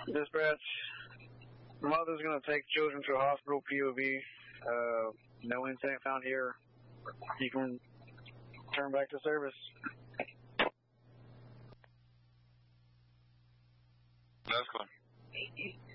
Dispatch, mother's going to take children to a hospital, POV. No incident found here. You can turn back to service. That's cool.